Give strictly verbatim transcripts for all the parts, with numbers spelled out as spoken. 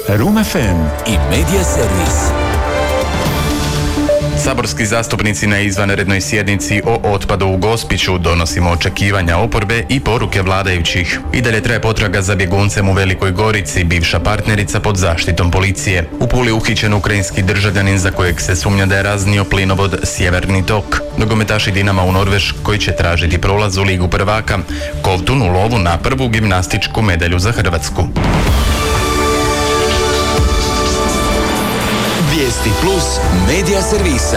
Room ef em i Media Servis. Saborski zastupnici na izvanrednoj sjednici o otpadu u Gospiću donosimo očekivanja oporbe i poruke vladajućih. I dalje traje potraga za bjeguncem u Velikoj Gorici, bivša partnerica pod zaštitom policije. U Puli uhićen ukrajinski državljanin za kojeg se sumnja da je raznio plinovod Sjeverni tok. Nogometaši Dinama u Norveškoj će tražiti prolaz u Ligu prvaka. Kovtun u lovu na prvu gimnastičku medalju za Hrvatsku. Vijesti plus Media Servisa.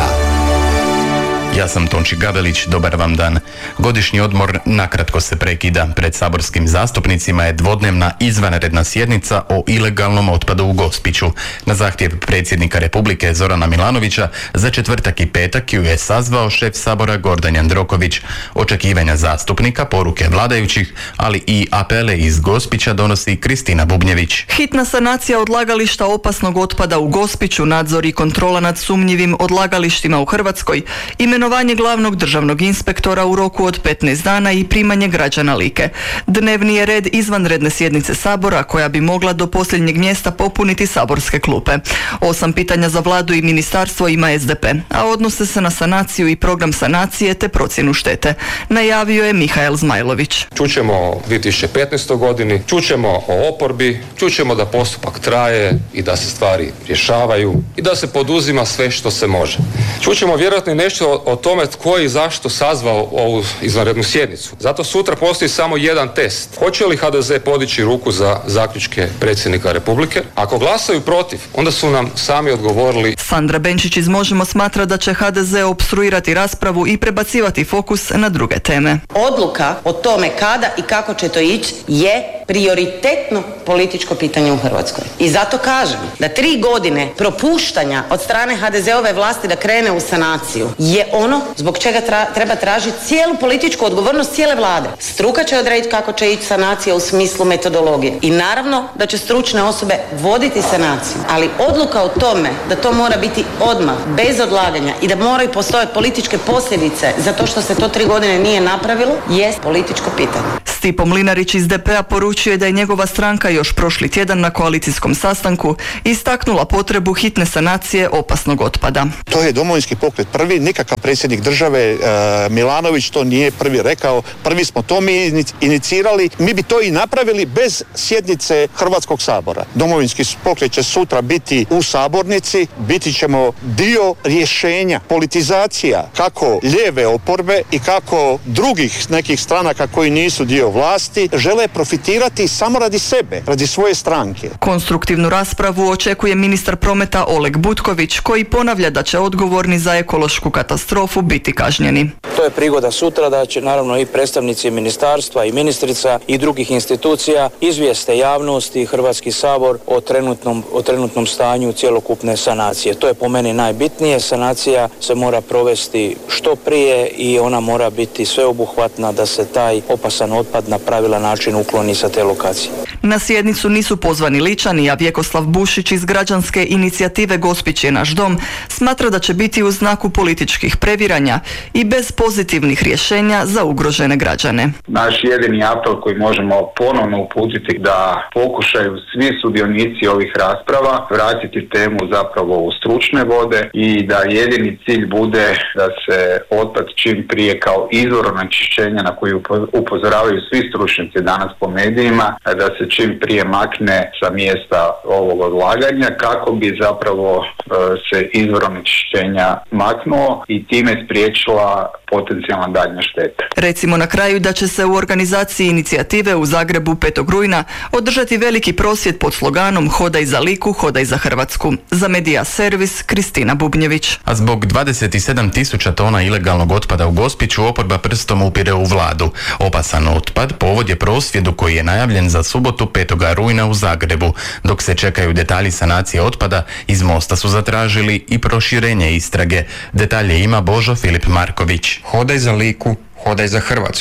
Ja sam Tonči Gavelić, dobar vam dan. Godišnji odmor nakratko se prekida. Pred saborskim zastupnicima je dvodnevna izvanredna sjednica o ilegalnom otpadu u Gospiću. Na zahtjev predsjednika Republike Zorana Milanovića za četvrtak i petak ju je sazvao šef Sabora Gordan Jandroković. Očekivanja zastupnika, poruke vladajućih, ali i apele iz Gospića donosi Kristina Bubnjević. Hitna sanacija odlagališta opasnog otpada u Gospiću, nadzor i kontrola nad sumnjivim odlagalištima u Hrvatskoj, imenovanje glavnog državnog inspektora u roku od petnaest dana i primanje građana Like. Dnevni je red izvanredne sjednice Sabora koja bi mogla do posljednjeg mjesta popuniti saborske klupe. Osam pitanja za vladu i ministarstvo ima es de pe, a odnose se na sanaciju i program sanacije te procjenu štete. Najavio je Mihael Zmajlović. Čućemo o dvije tisuće petnaestoj godini, čućemo o oporbi, čućemo da postupak traje i da se stvari rješavaju i da se poduzima sve što se može. Čućemo vjerojatno i nešto o tome tko je i zašto sazvao ovu izvanrednu sjednicu. Zato sutra postoji samo jedan test. Hoće li ha de ze podići ruku za zaključke predsjednika Republike? Ako glasaju protiv, onda su nam sami odgovorili. Sandra Benčić iz Možemo smatra da će ha de ze opstruirati raspravu i prebacivati fokus na druge teme. Odluka o tome kada i kako će to ići je prioritetno političko pitanje u Hrvatskoj. I zato kažem da tri godine propuštanja od strane ha de zeove vlasti da krene u sanaciju je ono zbog čega tra- treba tražiti cijelu političku odgovornost cijele vlade. Struka će odrediti kako će ići sanacija u smislu metodologije. I naravno da će stručne osobe voditi sanaciju. Ali odluka o tome da to mora biti odmah, bez odlaganja i da moraju postojati političke posljedice za to što se to tri godine nije napravilo, jest političko pitanje. Stipo Mlinarić iz de pe a poručuje da je njegova stranka još prošli tjedan na koalicijskom sastanku istaknula potrebu hitne sanacije opasnog otpada. To je Domovinski pokret prvi, nikakav predsjednik države e, Milanović to nije prvi rekao, prvi smo to mi inicirali, mi bi to i napravili bez sjednice Hrvatskog sabora. Domovinski pokret će sutra biti u sabornici, biti ćemo dio rješenja, politizacija kako lijeve oporbe i kako drugih nekih stranaka koji nisu dio vlasti žele profitirati samo radi sebe, radi svoje stranke. Konstruktivnu raspravu očekuje ministar prometa Oleg Butković koji ponavlja da će odgovorni za ekološku katastrofu biti kažnjeni. To je prigoda sutra da će naravno i predstavnici ministarstva i ministrica i drugih institucija izvijeste javnost i Hrvatski sabor o trenutnom, o trenutnom stanju cjelokupne sanacije. To je po meni najbitnije. Sanacija se mora provesti što prije i ona mora biti sveobuhvatna da se taj opasan otpad na pravilan način ukloni sa te lokacije. Na sjednicu nisu pozvani Ličani, a Vjekoslav Bušić iz građanske inicijative Gospić je naš dom smatra da će biti u znaku političkih previranja i bez pozitivnih rješenja za ugrožene građane. Naš jedini apel koji možemo ponovno uputiti da pokušaju svi sudionici ovih rasprava vratiti temu zapravo u stručne vode i da jedini cilj bude da se otpad čim prije kao izvor onečišćenja na koji upozoravaju svi stručnjaci danas po medijima, da se čim prije makne sa mjesta ovog odlaganja kako bi zapravo se izvor onečišćenja maknuo i time spriječila potencijalna daljnja šteta. Recimo na kraju da će se u organizaciji inicijative u Zagrebu petog rujna održati veliki prosvjed pod sloganom Hodaj za Liku, hodaj za Hrvatsku. Za Media Servis, Kristina Bubnjević. A zbog dvadeset sedam tisuća tona ilegalnog otpada u Gospiću oporba prstom upire u vladu. Opasan otpad povod je prosvjedu koji je najavljen za subotu petog rujna u Zagrebu. Dok se čekaju detalji sanacije otpada, iz Mosta su zatražili i proširenje istrage. Detalje ima Božo Filip Marković. Hodaj za Liku, hodaj za Hrvatsku.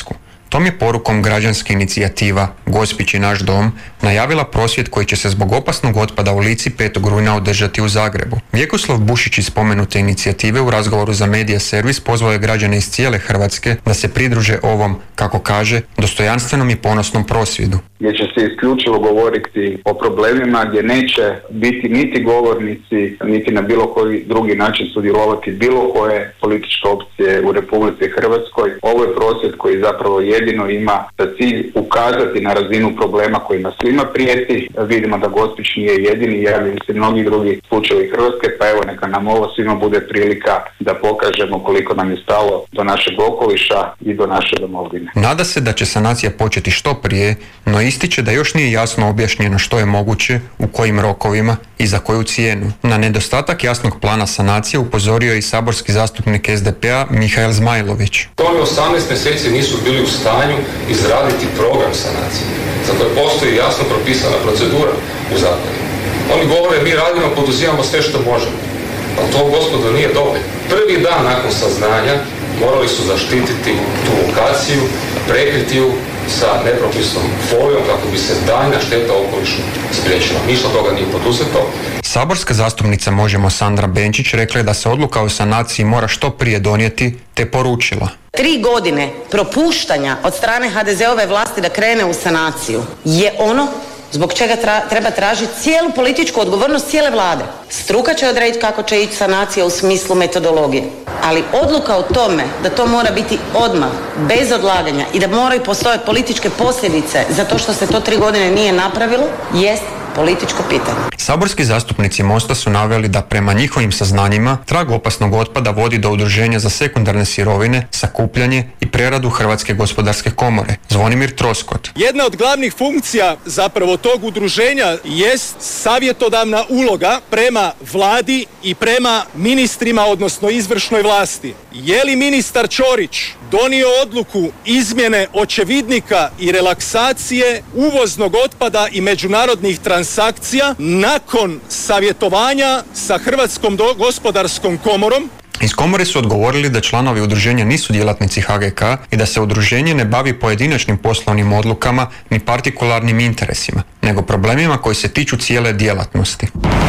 Tom je porukom građanska inicijativa Gospić i naš dom najavila prosvjed koji će se zbog opasnog otpada u Lici petog rujna održati u Zagrebu. Vjekoslav Bušić iz spomenute inicijative u razgovoru za Medija Servis pozvao je građane iz cijele Hrvatske da se pridruže ovom, kako kaže, dostojanstvenom i ponosnom prosvjedu. Gdje će se isključivo govoriti o problemima, gdje neće biti niti govornici, niti na bilo koji drugi način sudjelovati bilo koje političke opcije u Republici Hrvatskoj. Ovo je prosvjed koji zapravo jedino ima za cilj ukazati na razinu problema koji nas svima prijeti. Vidimo da Gospić nije jedini, javljaju se mnogi drugi slučajevi Hrvatske, pa evo neka nam ovo svima bude prilika da pokažemo koliko nam je stalo do našeg okoliša i do naše domovine. Nada se da će sanacija početi što prije, no ističe da još nije jasno objašnjeno što je moguće, u kojim rokovima i za koju cijenu. Na nedostatak jasnog plana sanacije upozorio je i saborski zastupnik S D P-a Mihael Zmajlović. Oni osamnaest mjeseci nisu bili u stanju izraditi program sanacije, za koje postoji jasno propisana procedura u zakonu. Oni govore mi radimo, poduzimamo sve što možemo. Ali to, gospodo, nije dovoljno. Prvi dan nakon saznanja morali su zaštititi tu lokaciju, prekriti ju sa nepropisnom folijom kako bi se daljnja šteta okolišu spriječila. Ništa toga nije poduzeto. Saborska zastupnica Možemo Sandra Benčić rekla je da se odluka o sanaciji mora što prije donijeti, te poručila. Tri godine propuštanja od strane ha de ze-ove vlasti da krene u sanaciju je ono zbog čega tra- treba tražiti cijelu političku odgovornost cijele vlade. Struka će odrediti kako će ići sanacija u smislu metodologije. Ali odluka o tome da to mora biti odmah, bez odlaganja i da moraju postojati političke posljedice za to što se to tri godine nije napravilo, jest političko pitanje. Saborski zastupnici Mosta su naveli da prema njihovim saznanjima trag opasnog otpada vodi do udruženja za sekundarne sirovine, sakupljanje i preradu Hrvatske gospodarske komore. Zvonimir Troskot. Jedna od glavnih funkcija zapravo tog udruženja jest savjetodavna uloga prema vladi i prema ministrima, odnosno izvršnoj vlasti. Je li ministar Ćorić donio odluku izmjene očevidnika i relaksacije uvoznog otpada i međunarodnih transakcija nakon savjetovanja sa Hrvatskom gospodarskom komorom? Iz komore su odgovorili da članovi udruženja nisu djelatnici ha ge ka i da se udruženje ne bavi pojedinačnim poslovnim odlukama ni partikularnim interesima, nego problemima koji se tiču cijele djelatnosti.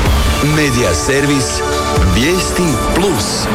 Medija servis Vijesti plus.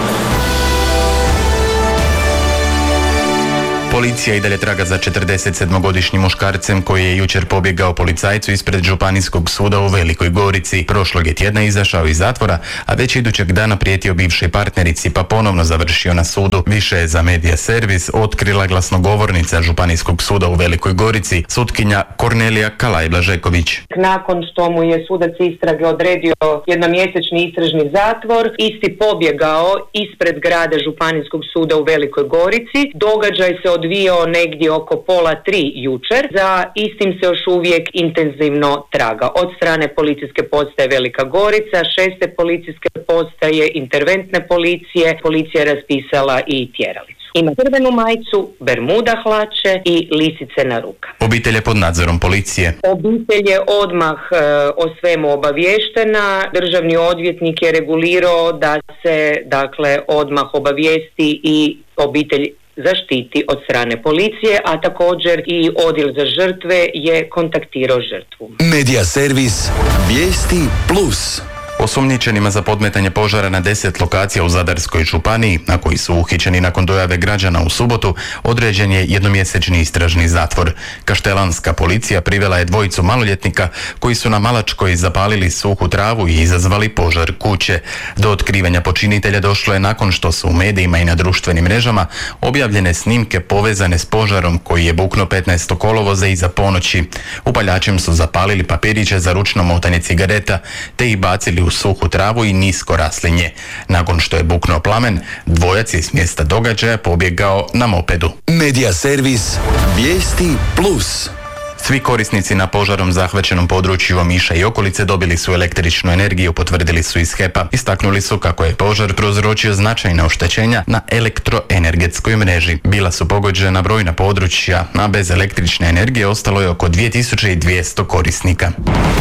Policija i dalje traga za četrdesetsedmogodišnjim muškarcem koji je jučer pobjegao policajcu ispred Županijskog suda u Velikoj Gorici. Prošlog je tjedna izašao iz zatvora, a već idućeg dana prijetio bivšoj partnerici pa ponovno završio na sudu. Više je za Medija servis otkrila glasnogovornica Županijskog suda u Velikoj Gorici, sutkinja Kornelija Kalaj-Blažeković. Nakon što mu je sudac istrage odredio jednomjesečni istražni zatvor, isti pobjegao ispred grada Županijskog suda u Velikoj Gorici. Događaj se odvijao negdje oko pola tri jučer. Za istim se još uvijek intenzivno traga. Od strane policijske postaje Velika Gorica, šeste policijske postaje, interventne policije, policija je raspisala i tjeralicu. Ima crvenu majicu, bermuda hlače i lisice na rukama. Obitelj je pod nadzorom policije. Obitelj je odmah e, o svemu obaviještena. Državni odvjetnik je regulirao da se dakle odmah obavijesti i obitelj zaštiti od strane policije, a također i odjel za žrtve je kontaktirao žrtvu. Medija servis Vijesti plus. Osumnjičenima za podmetanje požara na deset lokacija u Zadarskoj županiji, na koji su uhićeni nakon dojave građana u subotu, određen je jednomjesečni istražni zatvor. Kaštelanska policija privela je dvojicu maloljetnika koji su na Malačkoj zapalili suhu travu i izazvali požar kuće. Do otkrivanja počinitelja došlo je nakon što su u medijima i na društvenim mrežama objavljene snimke povezane s požarom koji je buknuo petnaestog kolovoza iza ponoći. Upaljačem su zapalili papiriće za ručno motanje cigareta te ih bacili u suhu travu i nisko raslinje. Nakon što je buknuo plamen, dvojac je s mjesta događaja pobjegao na mopedu. Medija servis Vijesti plus. Svi korisnici na požarom zahvaćenom području Omiša i okolice dobili su električnu energiju, potvrdili su iz he pa. Istaknuli su kako je požar prouzročio značajna oštećenja na elektroenergetskoj mreži. Bila su pogođena brojna područja, a bez električne energije ostalo je oko dvije tisuće dvjesto korisnika.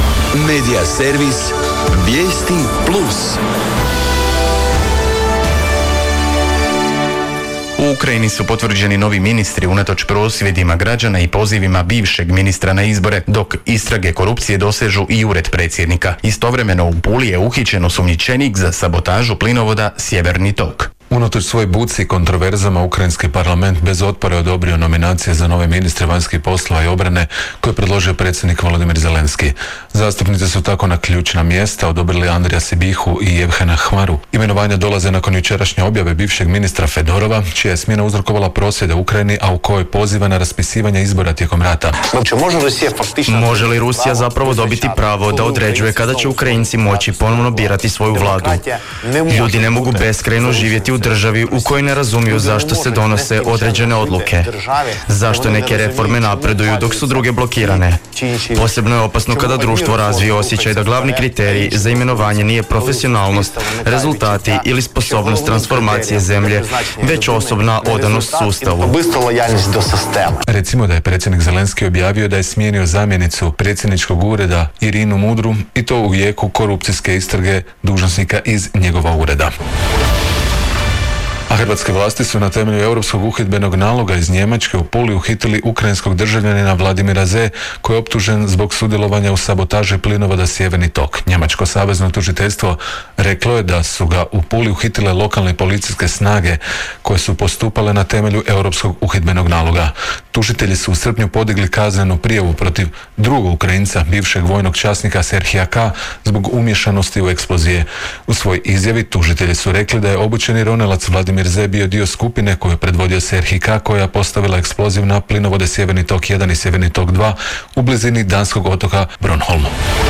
Medija servis Vijesti plus. U Ukrajini su potvrđeni novi ministri unatoč prosvjedima građana i pozivima bivšeg ministra na izbore, dok istrage korupcije dosežu i ured predsjednika. Istovremeno u Puli je uhićen osumnjičenik za sabotažu plinovoda Sjeverni tok. Unatoč svoj buci i kontroverzama, ukrajinski parlament bez otpora je odobrio nominacije za nove ministre vanjskih poslova i obrane koje je predložio predsjednik Volodymyr Zelenski. Zastupnici su tako na ključna mjesta odobrili Andrija Sibihu i Jevhena Hmaru. Imenovanja dolaze nakon jučerašnje objave bivšeg ministra Fedorova, čija je smjena uzrokovala prosvjede u Ukrajini, a u kojoj poziva na raspisivanje izbora tijekom rata. Može li Rusija zapravo dobiti pravo da određuje kada će Ukrajinci moći ponovno birati svoju vladu? Ljudi ne mogu beskrajno živjeti u državi u kojoj ne razumiju zašto se donose određene odluke. Zašto neke reforme napreduju dok su druge blokirane. Posebno je opasno kada društvo razvije osjećaj da glavni kriterij za imenovanje nije profesionalnost, rezultati ili sposobnost transformacije zemlje, već osobna odanost sustavu. Recimo da je predsjednik Zelenski objavio da je smijenio zamjenicu predsjedničkog ureda Irinu Mudru i to u jeku korupcijske istrage dužnosnika iz njegova ureda. A hrvatske vlasti su na temelju europskog uhidbenog naloga iz Njemačke u Puli uhitili ukrajinskog državljanina Vladimira Z, koji je optužen zbog sudjelovanja u sabotaži plinovoda Sjeverni tok. Njemačko savezno tužiteljstvo reklo je da su ga u Puli uhitile lokalne policijske snage koje su postupale na temelju europskog uhidbenog naloga. Tužitelji su u srpnju podigli kaznenu prijavu protiv drugog Ukrajinca, bivšeg vojnog časnika Serhija K, zbog umješanosti u eksplozije. U svojoj izjavi tužitelji su rekli da je obučeni ronelac Vladimir Z bio dio skupine koju je predvodio Serhij K, koja je postavila eksploziv na plinovode Sjeverni tok jedan i Sjeverni tok dva u blizini danskog otoka Bronholm.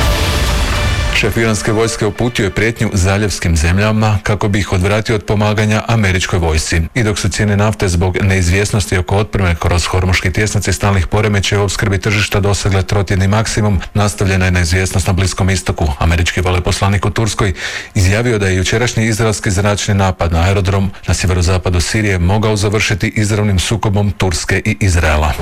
Šef iranske vojske uputio je prijetnju zaljevskim zemljama kako bi ih odvratio od pomaganja američkoj vojsci. I dok su cijene nafte zbog neizvjesnosti oko otpreme kroz hormuški tjesnac i stalnih poremećaja u opskrbi tržišta dosegle trotjedni maksimum, nastavljena je neizvjesnost na Bliskom istoku. Američki veleposlanik u Turskoj izjavio da je jučerašnji izraelski zračni napad na aerodrom na sjeverozapadu Sirije mogao završiti izravnim sukobom Turske i Izraela.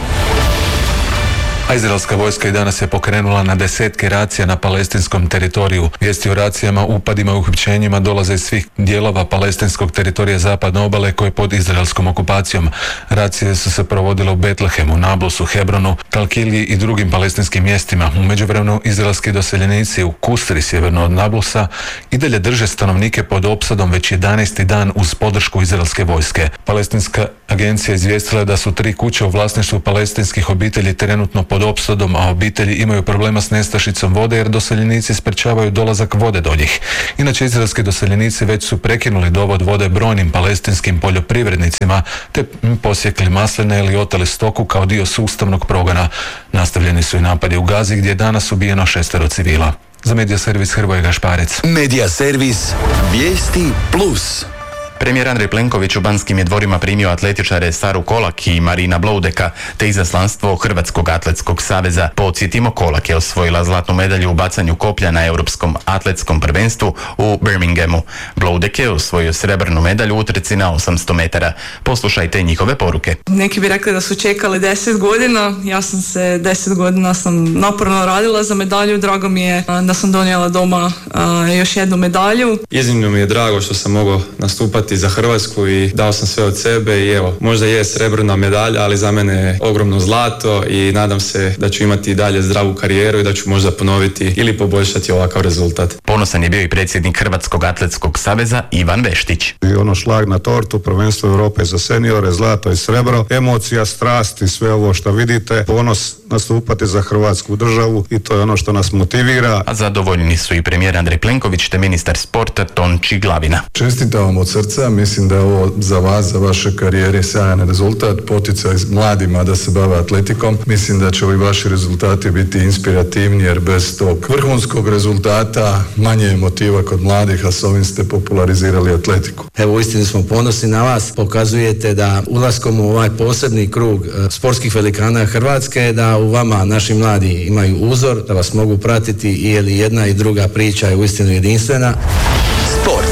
A izraelska vojska i danas je pokrenula na desetke racija na palestinskom teritoriju. Vijesti o racijama, upadima i uhićenjima dolaze iz svih dijelova palestinskog teritorija zapadne obale koje je pod izraelskom okupacijom. Racije su se provodile u Betlehemu, Nablusu, Hebronu, Kalkiliji i drugim palestinskim mjestima. U međuvremenu izraelski doseljenici u Kustri, sjeverno od Nablusa, i dalje drže stanovnike pod opsadom već jedanaesti dan uz podršku izraelske vojske. Palestinska agencija izvijestila da su tri kuće u vlasništvu palestinskih obitelji trenutno pod opsadom, a obitelji imaju problema s nestašicom vode jer doseljenici sprečavaju dolazak vode do njih. Inače, izraelski doseljenici već su prekinuli dovod vode brojnim palestinskim poljoprivrednicima te posjekli masline ili oteli stoku kao dio sustavnog progona. Nastavljeni su i napadi u Gazi gdje je danas ubijeno šestero civila. Za Medija servis Hrvoje Gašparec. Medija servis Vijesti plus. Premijer Andrej Plenković u Banskim je dvorima primio atletičare Saru Kolak i Marina Bloudeka te izaslanstvo Hrvatskog atletskog saveza. Podsjetimo, Kolak je osvojila zlatnu medalju u bacanju koplja na Europskom atletskom prvenstvu u Birminghamu. Bloudek je osvojio srebrnu medalju u utrci na osamsto metara. Poslušajte njihove poruke. Neki bi rekli da su čekali deset godina. Ja sam se deset godina sam naporno radila za medalju. Drago mi je da sam donijela doma a, još jednu medalju. Iznimno mi je drago što sam mogao nastupati za Hrvatsku i dao sam sve od sebe i evo, možda je srebrna medalja, ali za mene je ogromno zlato i nadam se da ću imati i dalje zdravu karijeru i da ću možda ponoviti ili poboljšati ovakav rezultat. Ponosan je bio i predsjednik Hrvatskog atletskog saveza Ivan Veštić. I ono šlag na tortu, prvenstvo Europe za seniore, zlato i srebro, emocija, strast i sve ovo što vidite, ponos nastupati za Hrvatsku državu i to je ono što nas motivira. A zadovoljni su i premijer Andrej Plenković te ministar sporta Tonči Glavina. Čestitam vam od srca, mislim da je ovo za vas, za vaše karijere sjajan rezultat, poticaj mladima da se bave atletikom. Mislim da će ovi vaši rezultati biti inspirativni jer bez tog vrhunskog rezultata manje je motiva kod mladih, a s ovim ste popularizirali atletiku. Evo, uistinu smo ponosni na vas, pokazujete da ulaskom u ovaj posebni krug sportskih velikana Hrvatske, da u vama naši mladi imaju uzor, da vas mogu pratiti i je li jedna i druga priča je uistinu jedinstvena. Sport.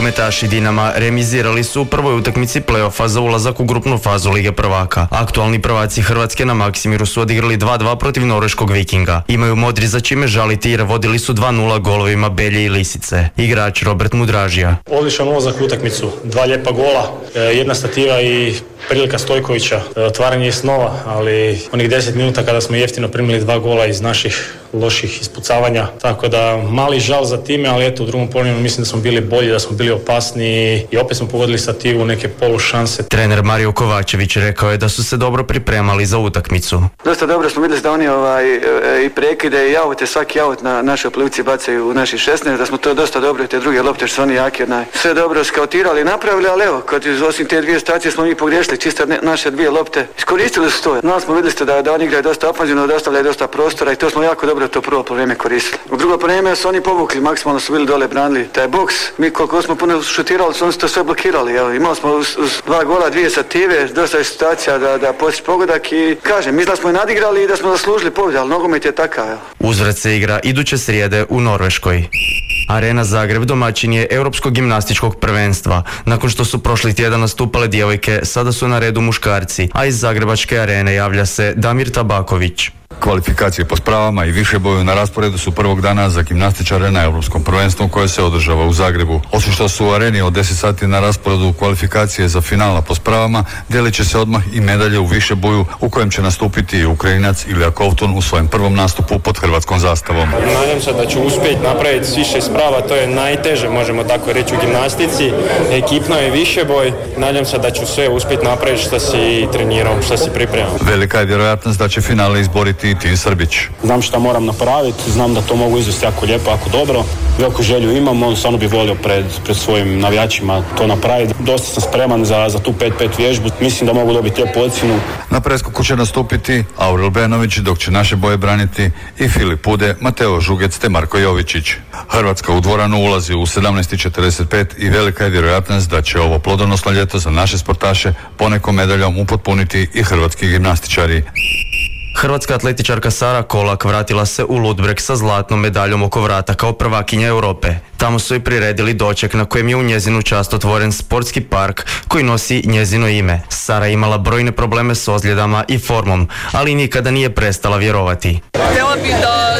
Nogometaši Dinama remizirali su u prvoj utakmici play-offa za ulazak u grupnu fazu Lige prvaka. Aktualni prvaci Hrvatske na Maksimiru su odigrali dva dva protiv norveškog Vikinga. Imaju modri za čime žaliti jer vodili su dva nula golovima Belje i Lisice. Igrač Robert Mudražija. Odličan ulazak u utakmicu, dva lijepa gola, jedna stativa i prilika Stojkovića, otvaranje iz snova, ali onih deset minuta kada smo jeftino primili dva gola iz naših loših ispucavanja, tako da mali žal za time, ali eto u drugom poluvremenu mislim da smo bili bolji, da smo bili opasniji i opet smo pogodili stativu, neke polu šanse. Trener Mario Kovačević rekao je da su se dobro pripremali za utakmicu. Dosta dobro smo vidjeli da oni ovaj, i prekide i aute, svaki aut na našoj plivici bacaju u naših šesnaest, da smo to dosta dobro i te druge lopte što su oni jaki, onaj, sve dobro skautirali i napravili, ali evo, kad osim te dvije stacije smo mi pogriješili, čiste naše dvije lopte, iskoristili su to. Znali smo, vidjeli ste da, da oni igraju dosta ofanzivno, da ostavljaju dosta prostora i to smo jako dobro to prvo vrijeme koristili. U drugo vrijeme su oni povukli, maksimalno su bili dole, branili taj boks. Mi koliko smo puno šutirali, su oni to sve blokirali. Evo, imali smo uz, uz dva gola, dvije sative, dosta je situacija da, da postići pogodak i kažem, mislim da smo i nadigrali i da smo zaslužili pobjedu, ali nogomet je takav. Evo. Uzvrat se igra iduće srijede u Norveškoj. Arena Zagreb domaćin je Europskog gimnastičkog prvenstva. Nakon što su prošli tjedan nastupale djevojke, sada su na redu muškarci, a iz Zagrebačke arene javlja se Damir Tabaković. Kvalifikacije po spravama i više boju na rasporedu su prvog dana za gimnastičare na Europskom prvenstvu koje se održava u Zagrebu. Osim što su u areni od deset sati na rasporedu kvalifikacije za finala po spravama, dijelit će se odmah i medalje u više boju u kojem će nastupiti Ukrajinac Ilija Kovtun u svojem prvom nastupu pod hrvatskom zastavom. Nadam se da ću uspjeti napraviti više sprava, to je najteže, možemo tako reći, u gimnastici. Ekipno je više boj, nadam se da ću sve uspjeti napraviti što si trenirao, što si pripremao. Velika je vjerojatnost da će finale izboriti i Tim Srbić. Znam šta moram napraviti, znam da to mogu izvesti jako lijepo, jako dobro. Veliku želju imam, on stvarno bih volio pred, pred svojim navijačima to napraviti. Dosta sam spreman za, za tu pet pet vježbu, mislim da mogu dobiti lijepu ocjenu. Na preskoku će nastupiti Aurel Benović, dok će naše boje braniti i Filip Pude, Mateo Žugec te Marko Jovičić. Hrvatska u dvoranu ulazi u sedamnaest i četrdeset pet i velika je vjerojatnost da će ovo plodonosno ljeto za naše sportaše ponekom medaljom upotpuniti i hrvatski gimnastičari. Hrvatska atletičarka Sara Kolak vratila se u Ludbreg sa zlatnom medaljom oko vrata kao prvakinja Europe. Tamo su i priredili doček na kojem je u njezinu čast otvoren sportski park koji nosi njezino ime. Sara je imala brojne probleme s ozljedama i formom, ali nikada nije prestala vjerovati. Htjela bih da,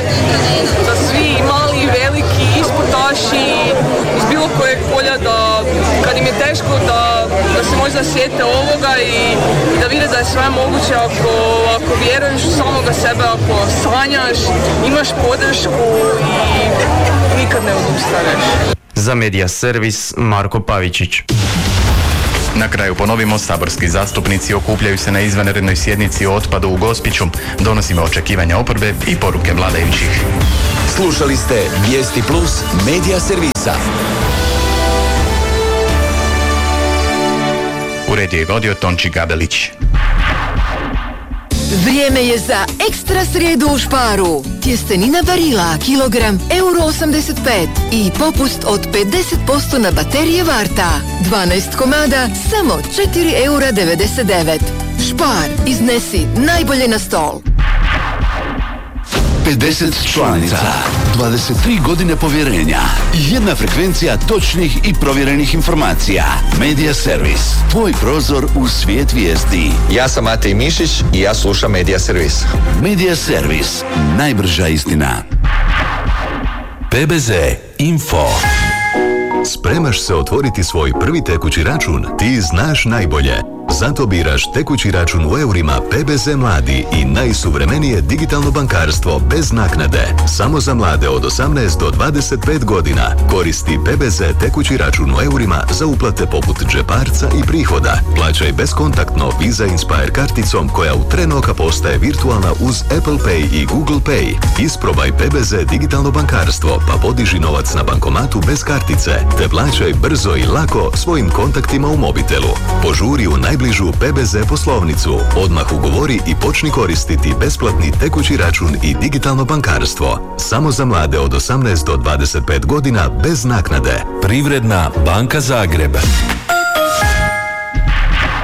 da svi mali i veliki sportaši iz bilo kojeg polja da kad im je teško da, da se možda sjete ovoga i da vide da je sve moguće ako, ako vjeruješ u samoga sebe, ako sanjaš, imaš podršku i nikad ne odustaneš. Za Medija servis Marko Pavičić. Na kraju ponovimo, saborski zastupnici okupljaju se na izvanrednoj sjednici o otpadu u Gospiću. Donosimo očekivanja oporbe i poruke vladajućih. Slušali ste Vijesti Plus Medija servisa. Uredio i vodio Tonči Gabelić. Vrijeme je za ekstra srijedu u Sparu. Tjestenina Barilla, kilogram, euro osamdeset pet i popust od pedeset posto na baterije Varta. dvanaest komada, samo četiri eura devedeset devet. Spar, iznesi najbolje na stol. pedeset članica, dvadeset tri godine povjerenja, jedna frekvencija točnih i provjerenih informacija. Medija servis, tvoj prozor u svijet vijesti. Ja sam Matej Mišić i ja slušam Medija servis. Medija servis, najbrža istina. P B Z Info. Spremaš se otvoriti svoj prvi tekući račun? Ti znaš najbolje. Zato biraš tekući račun u eurima P B Z Mladi i najsuvremenije digitalno bankarstvo bez naknade. Samo za mlade od osamnaest do dvadeset pet godina. Koristi P B Z tekući račun u eurima za uplate poput džeparca i prihoda. Plaćaj beskontaktno Visa Inspire karticom koja u tren oka postaje virtualna uz Apple Pay i Google Pay. Isprobaj P B Z digitalno bankarstvo pa podiži novac na bankomatu bez kartice te plaćaj brzo i lako svojim kontaktima u mobitelu. Požuri u najbližu P B Z poslovnicu. Odmah ugovori i počni koristiti besplatni tekući račun i digitalno bankarstvo. Samo za mlade od osamnaest do dvadeset pet godina bez naknade. Privredna banka Zagreb.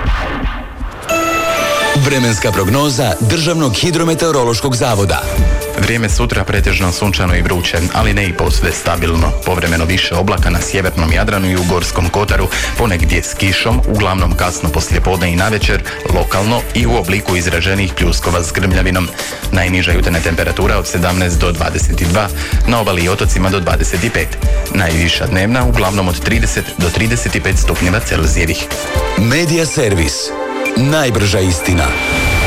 Vremenska prognoza Državnog hidrometeorološkog zavoda. Vrijeme sutra pretežno sunčano i vruće, ali ne i posve stabilno. Povremeno više oblaka na sjevernom Jadranu i u Gorskom kotaru, ponegdje s kišom, uglavnom kasno poslijepodne i navečer, lokalno i u obliku izraženih pljuskova s grmljavinom. Najniža jutarnja temperatura od sedamnaest do dvadeset dva, na obali i otocima do dvadeset pet. Najviša dnevna uglavnom od trideset do trideset pet stupnjeva Celzijevih. Medija servis. Najbrža istina.